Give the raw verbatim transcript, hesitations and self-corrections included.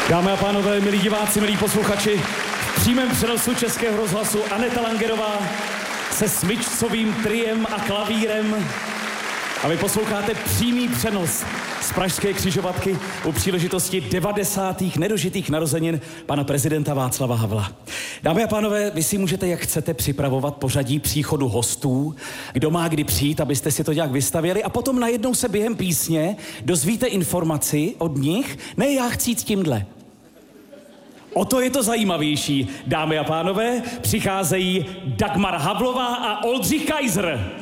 Dámy a pánové, milí diváci, milí posluchači, v přímém přenosu Českého rozhlasu Aneta Langerová se smyčcovým triem a klavírem. A vy posloucháte přímý přenos z pražské křižovatky u příležitosti devadesátých nedožitých narozenin pana prezidenta Václava Havla. Dámy a pánové, vy si můžete, jak chcete, připravovat pořadí příchodu hostů, kdo má kdy přijít, abyste si to nějak vystavěli, a potom najednou se během písně dozvíte informaci od nich, ne, já chci jít tímhle. O to je to zajímavější. Dámy a pánové, přicházejí Dagmar Havlová a Oldřich Kaiser.